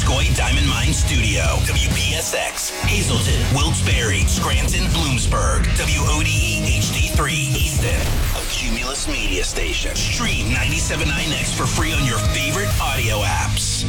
Missisquoi Diamond Mine Studio. WPSX, Hazleton, Wilkes-Barre, Scranton, Bloomsburg. WODE HD3 Easton. A Cumulus media station. Stream 97.9X for free on your favorite audio apps.